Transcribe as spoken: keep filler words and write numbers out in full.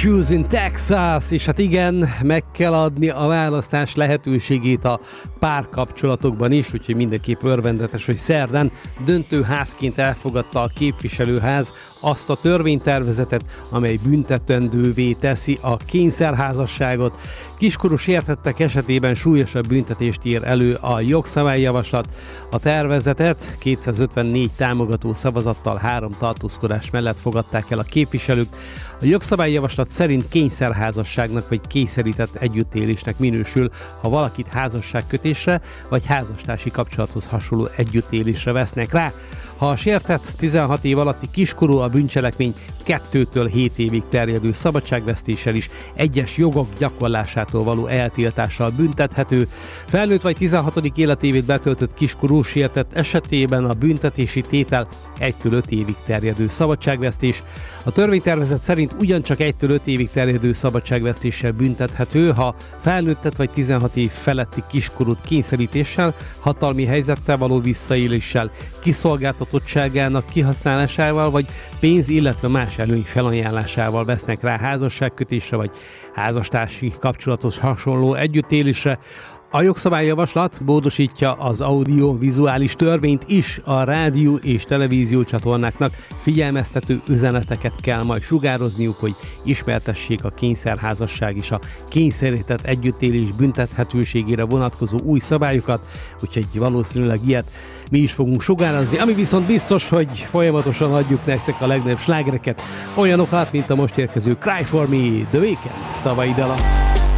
Shoes in Texas, és hát igen, meg kell adni a választás lehetőségét a párkapcsolatokban is, úgyhogy mindenképp örvendetes, hogy szerdán döntőházként elfogadta a képviselőház azt a törvénytervezetet, amely büntetendővé teszi a kényszerházasságot. Kiskorú sértettek esetében súlyosabb büntetést ír elő a jogszabályjavaslat. A tervezetet kétszázötvennégy támogató szavazattal három tartózkodás mellett fogadták el a képviselők. A jogszabályjavaslat szerint kényszerházasságnak vagy kényszerített együttélésnek minősül, ha valakit házasságkötésre vagy házastársi kapcsolathoz hasonló együttélésre vesznek rá. Ha a sértett tizenhat év alatti kiskorú, a bűncselekmény kettőtől hét évig terjedő szabadságvesztéssel is egyes jogok gyakorlásától való eltiltással büntethető. Felnőtt vagy tizenhatodik életévét betöltött kiskorú sértett esetében a büntetési tétel egytől öt évig terjedő szabadságvesztés. A törvénytervezet szerint ugyancsak egytől öt évig terjedő szabadságvesztéssel büntethető, ha felnőttet vagy tizenhat év feletti kiskorút kényszerítéssel, hatalmi helyzettel való visszaéléssel, kiszolgáltatottságának kihasználásával vagy pénz, illetve más előny felajánlásával vesznek rá házasságkötésre vagy házastársi kapcsolatos hasonló együttélésre. A jogszabályjavaslat módosítja az audiovizuális törvényt is, a rádió és televízió csatornáknak figyelmeztető üzeneteket kell majd sugározniuk, hogy ismertessék a kényszerházasság és a kényszerített együttélés büntethetőségére vonatkozó új szabályokat, úgyhogy valószínűleg ilyet mi is fogunk sugározni, ami viszont biztos, hogy folyamatosan adjuk nektek a legnagyobb slágereket, olyanokat, mint a most érkező Cry For Me, The Weeknd tavalyi dala.